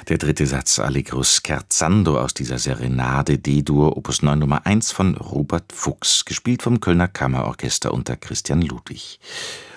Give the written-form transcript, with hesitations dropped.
Der dritte Satz Allegro scherzando aus dieser Serenade D-Dur Opus 9 Nummer 1 von Robert Fuchs, gespielt vom Kölner Kammerorchester unter Christian Ludwig.